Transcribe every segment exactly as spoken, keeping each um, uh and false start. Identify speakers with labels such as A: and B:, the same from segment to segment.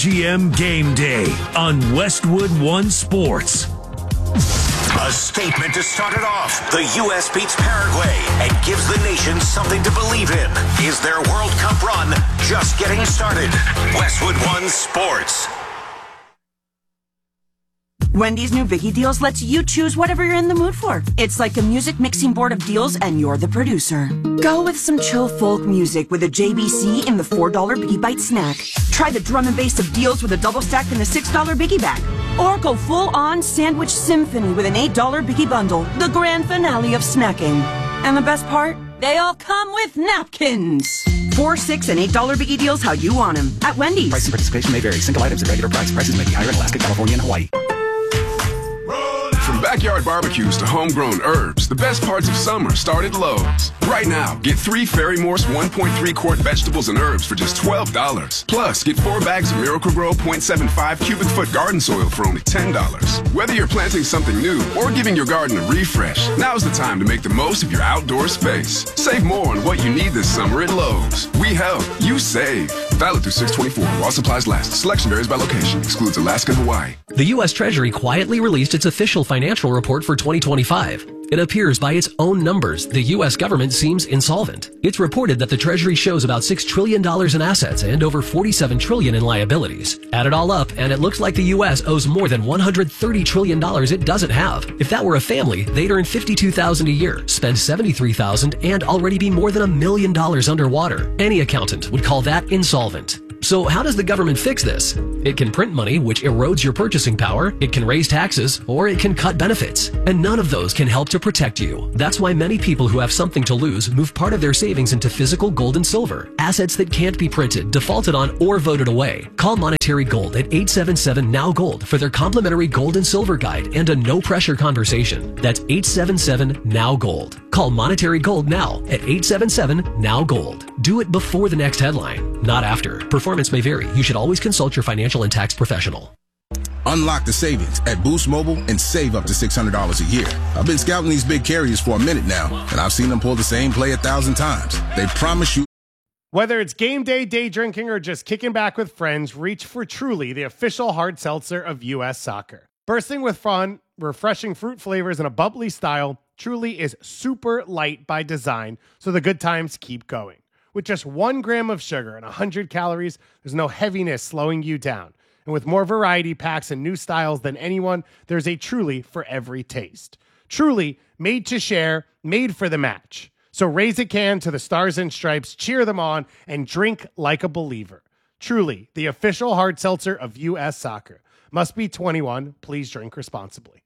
A: G M Game Day on Westwood One Sports.
B: A statement to start it off. The U S beats Paraguay and gives the nation something to believe in. Is their World Cup run just getting started? Westwood One Sports.
C: Wendy's new Biggie Deals lets you choose whatever you're in the mood for. It's like a music mixing board of deals and you're the producer. Go with some chill folk music with a J B C in the four dollar Biggie Bite snack. Try the drum and bass of deals with a double stack in the six dollar Biggie bag. Or go full-on sandwich symphony with an eight dollar Biggie bundle, the grand finale of snacking. And the best part? They all come with napkins. Four, six, and eight dollar Biggie Deals how you want them at Wendy's.
D: Price and participation may vary. Single items at regular price. Prices may be higher in Alaska, California, and Hawaii.
E: From backyard barbecues to homegrown herbs, the best parts of summer start at Lowe's. Right now, get three Ferry Morse one point three quart vegetables and herbs for just twelve dollars. Plus, get four bags of Miracle-Gro point seven five cubic foot garden soil for only ten dollars. Whether you're planting something new or giving your garden a refresh, now's the time to make the most of your outdoor space. Save more on what you need this summer at Lowe's. We help, you save. Valid through six twenty-four while supplies last. Selection varies by location. Excludes Alaska and Hawaii.
F: The U S Treasury quietly released its official financial report for twenty twenty-five. It appears by its own numbers, the U S government seems insolvent. It's reported that the Treasury shows about six trillion dollars in assets and over forty-seven trillion dollars in liabilities. Add it all up, and it looks like the U S owes more than one hundred thirty trillion dollars it doesn't have. If that were a family, they'd earn fifty-two thousand dollars a year, spend seventy-three thousand dollars, and already be more than a million dollars underwater. Any accountant would call that insolvent. So how does the government fix this? It can print money, which erodes your purchasing power, it can raise taxes, or it can cut benefits. And none of those can help to protect you. That's why many people who have something to lose move part of their savings into physical gold and silver, assets that can't be printed, defaulted on, or voted away. Call Monetary Gold at eight seven seven N O W Gold for their complimentary gold and silver guide and a no-pressure conversation. That's eight seven seven N O W Gold. Call Monetary Gold now at eight seven seven N O W Gold. Do it before the next headline, not after. Performance may vary. You should always consult your financial and tax professional.
G: Unlock the savings at Boost Mobile and save up to six hundred dollars a year. I've been scouting these big carriers for a minute now, and I've seen them pull the same play a thousand times. They promise you.
H: Whether it's game day, day drinking, or just kicking back with friends, reach for Truly, the official hard seltzer of U S Soccer. Bursting with fun, refreshing fruit flavors, and a bubbly style, Truly is super light by design, so the good times keep going. With just one gram of sugar and one hundred calories, there's no heaviness slowing you down. And with more variety packs and new styles than anyone, there's a Truly for every taste. Truly, made to share, made for the match. So raise a can to the Stars and Stripes, cheer them on, and drink like a believer. Truly, the official hard seltzer of U S Soccer. Must be twenty-one. Please drink responsibly.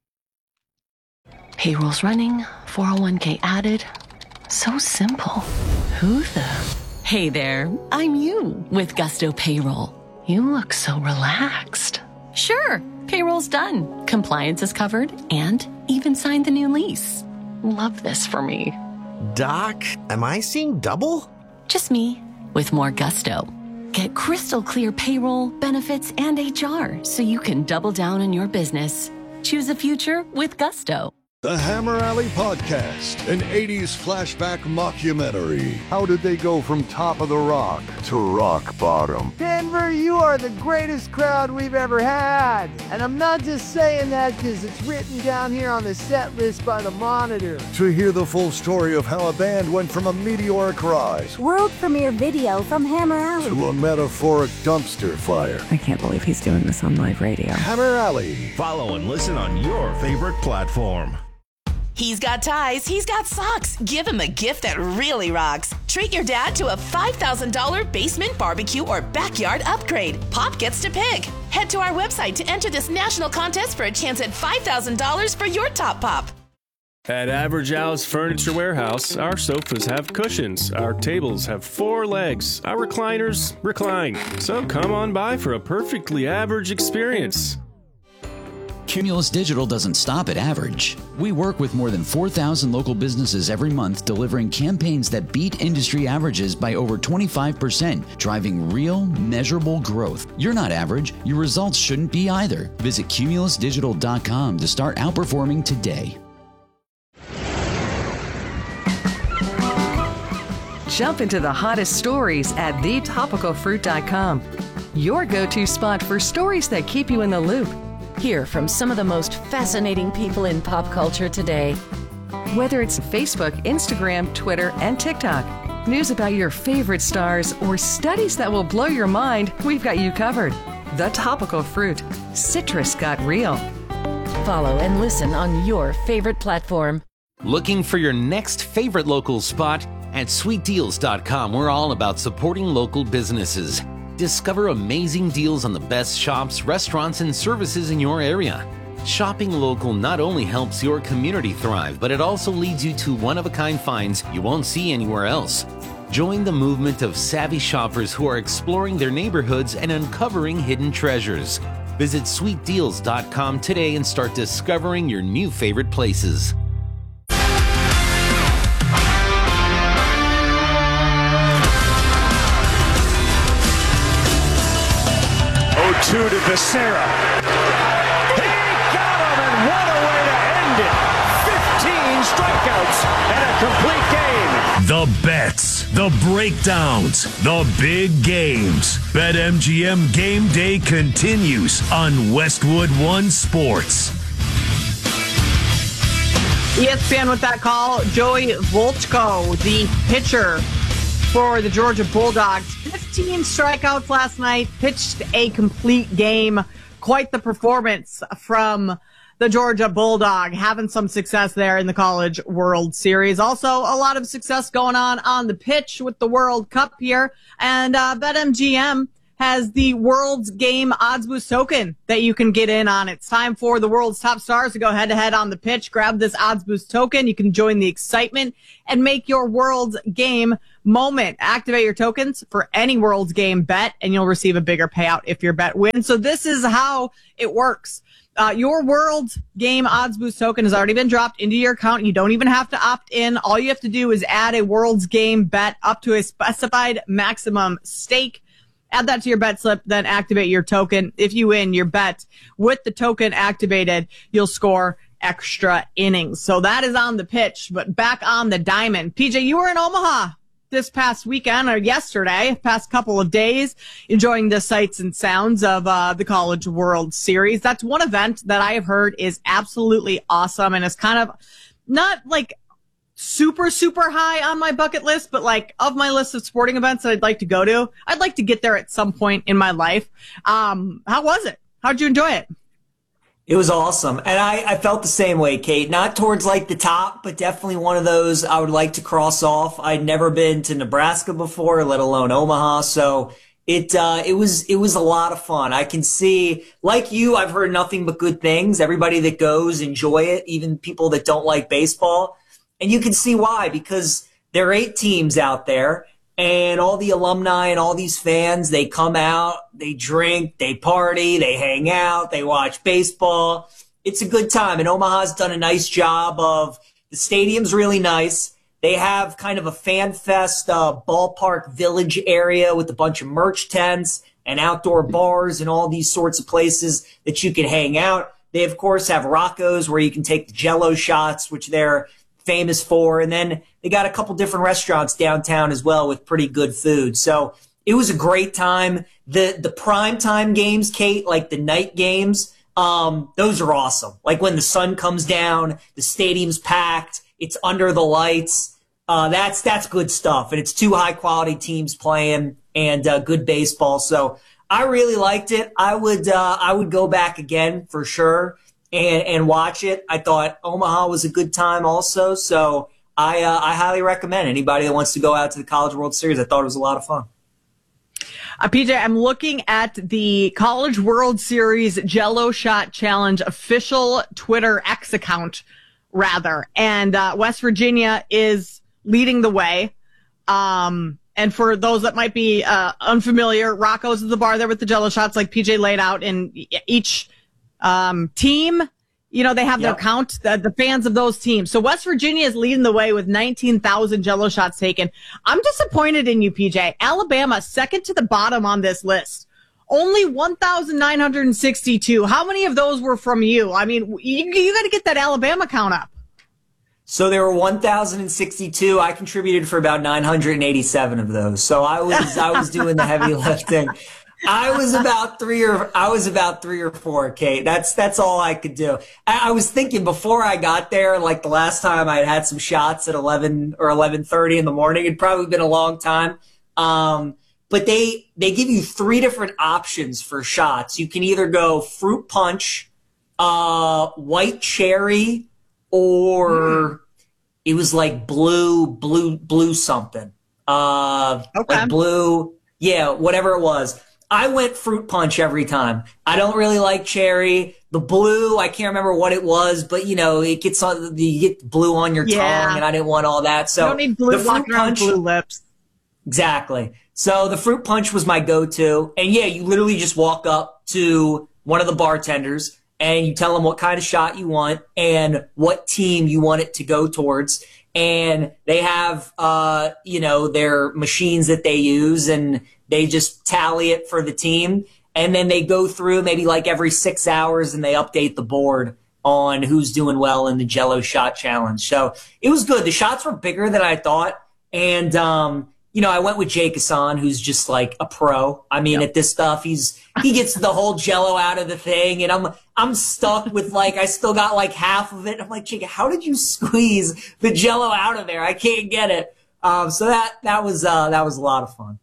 I: Payroll's running, four oh one k added. So simple. Who the? Hey there, I'm you with Gusto Payroll. You look so relaxed. Sure, payroll's done. Compliance is covered and even signed the new lease. Love this for me.
J: Doc, am I seeing double?
I: Just me with more gusto. Get crystal clear payroll, benefits, and H R so you can double down on your business. Choose a future with Gusto.
K: The Hammer Alley Podcast, an eighties flashback mockumentary. How did they go from top of the rock to rock bottom?
L: Denver, you are the greatest crowd we've ever had. And I'm not just saying that because it's written down here on the set list by the Monitor.
K: To hear the full story of how a band went from a meteoric rise,
M: world premiere video from Hammer Alley,
K: to a metaphoric dumpster fire.
N: I can't believe he's doing this on live radio.
K: Hammer Alley.
O: Follow and listen on your favorite platform.
P: He's got ties, he's got socks. Give him a gift that really rocks. Treat your dad to a five thousand dollars basement barbecue or backyard upgrade. Pop gets to pick. Head to our website to enter this national contest for a chance at five thousand dollars for your top pop.
Q: At Average Al's Furniture Warehouse, our sofas have cushions, our tables have four legs, our recliners recline. So come on by for a perfectly average experience.
R: Cumulus Digital doesn't stop at average. We work with more than four thousand local businesses every month, delivering campaigns that beat industry averages by over twenty-five percent, driving real, measurable growth. You're not average. Your results shouldn't be either. Visit cumulus digital dot com to start outperforming today.
S: Jump into the hottest stories at the topical fruit dot com. your go-to spot for stories that keep you in the loop.
I: Hear from some of the most fascinating people in pop culture today.
S: Whether it's Facebook, Instagram, Twitter, and TikTok, news about your favorite stars, or studies that will blow your mind, we've got you covered. The Topical Fruit. Citrus got real.
I: Follow and listen on your favorite platform.
T: Looking for your next favorite local spot? At sweet deals dot com, we're all about supporting local businesses. Discover amazing deals on the best shops, restaurants, and services in your area. Shopping local not only helps your community thrive, but it also leads you to one-of-a-kind finds you won't see anywhere else. Join the movement of savvy shoppers who are exploring their neighborhoods and uncovering hidden treasures. Visit sweet deals dot com today and start discovering your new favorite places.
U: oh two to Becerra. He got him, and what a way to end it. fifteen strikeouts and a complete game.
A: The bets, the breakdowns, the big games. BetMGM Game Day continues on Westwood One Sports.
V: E S P N with that call. Joey Volchko, the pitcher for the Georgia Bulldogs. fifteen strikeouts last night, pitched a complete game. Quite the performance from the Georgia Bulldog, having some success there in the College World Series. Also, a lot of success going on on the pitch with the World Cup here. And uh, BetMGM has the World's Game Odds Boost token that you can get in on. It's time for the world's top stars to go head-to-head on the pitch. Grab this Odds Boost token. You can join the excitement and make your World's Game moment. Activate your tokens for any World's Game bet, and you'll receive a bigger payout if your bet wins. So this is how it works. Uh, your World's Game Odds Boost token has already been dropped into your account. You don't even have to opt in. All you have to do is add a World's Game bet up to a specified maximum stake. Add that to your bet slip, then activate your token. If you win your bet with the token activated, you'll score extra innings. So that is on the pitch, but back on the diamond. P J, you were in Omaha this past weekend or yesterday, past couple of days, enjoying the sights and sounds of uh, the College World Series. That's one event that I have heard is absolutely awesome and is kind of not like super, super high on my bucket list, but like of my list of sporting events that I'd like to go to, I'd like to get there at some point in my life. Um, how was it? How'd you enjoy it?
W: It was awesome. And I, I felt the same way, Kate. Not towards like the top, but definitely one of those I would like to cross off. I'd never been to Nebraska before, let alone Omaha. So it, uh, it was, it was a lot of fun. I can see, like you, I've heard nothing but good things. Everybody that goes enjoy it, even people that don't like baseball. And you can see why, because there are eight teams out there. And all the alumni and all these fans, they come out, they drink, they party, they hang out, they watch baseball. It's a good time. And Omaha's done a nice job of, the stadium's really nice. They have kind of a fan fest uh, ballpark village area with a bunch of merch tents and outdoor bars and all these sorts of places that you can hang out. They, of course, have Rocco's where you can take the Jell-O shots, which they're famous for. And then they got a couple different restaurants downtown as well with pretty good food. So it was a great time. The the prime time games, Kate, like the night games, um, those are awesome. Like when the sun comes down, the stadium's packed, it's under the lights. Uh, that's that's good stuff. And it's two high quality teams playing and uh, good baseball. So I really liked it. I would uh, I would go back again for sure. And, and watch it. I thought Omaha was a good time also. So I, uh, I highly recommend anybody that wants to go out to the College World Series. I thought it was a lot of fun.
V: Uh, P J, I'm looking at the College World Series Jell-O Shot Challenge official Twitter X account, rather. And uh, West Virginia is leading the way. Um, and for those that might be uh, unfamiliar, Rocco's is the bar there with the Jell-O shots like P J laid out in each Um, team, you know, they have yep. their count, the, the fans of those teams. So West Virginia is leading the way with nineteen thousand Jell-O shots taken. I'm disappointed in you, P J. Alabama, second to the bottom on this list. Only one thousand nine hundred sixty-two. How many of those were from you? I mean, you, you got to get that Alabama count up.
W: So there were one thousand sixty-two. I contributed for about nine hundred eighty-seven of those. So I was, I was doing the heavy lifting. I was about three or I was about three or four, Kate. That's that's all I could do. I, I was thinking before I got there, like the last time I had had some shots at eleven or eleven thirty in the morning. It'd probably been a long time. Um, but they they give you three different options for shots. You can either go fruit punch, uh, white cherry, or mm. it was like blue, blue, blue something. Uh,
V: okay.
W: Like blue, yeah, whatever it was. I went fruit punch every time. I don't really like cherry. The blue, I can't remember what it was, but you know, it gets on, you get blue on your
V: yeah.
W: tongue, and I didn't want all that. So
V: you don't need blue
W: the fruit punch,
V: blue lips.
W: Exactly. So the fruit punch was my go-to. And yeah, you literally just walk up to one of the bartenders and you tell them what kind of shot you want and what team you want it to go towards. And they have, uh, you know, their machines that they use, and they just tally it for the team. And then they go through maybe like every six hours and they update the board on who's doing well in the Jell-O shot challenge. So it was good. The shots were bigger than I thought. And, um, you know, I went with Jake Hassan, who's just like a pro. I mean, yep. at this stuff, he's he gets the whole Jell-O out of the thing, and I'm I'm stuck with like I still got like half of it. I'm like, Jake, how did you squeeze the Jell-O out of there? I can't get it. Um, so that that was uh, that was a lot of fun.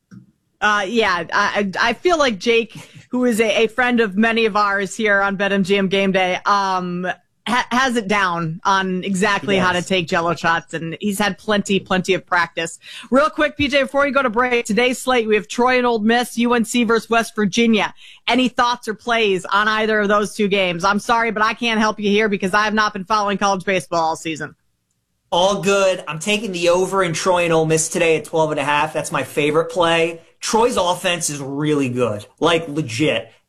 V: Uh, yeah, I I feel like Jake, who is a, a friend of many of ours here on BetMGM Game Day, um. Ha- has it down on exactly yes. how to take Jell-O shots, and he's had plenty, plenty of practice. Real quick, P J, before we go to break, today's slate, we have Troy and Old Miss, U N C versus West Virginia. Any thoughts or plays on either of those two games? I'm sorry, but I can't help you here because I have not been following college baseball all season.
W: All good. I'm taking the over in Troy and Old Miss today at twelve and a half. That's my favorite play. Troy's offense is really good, like legit.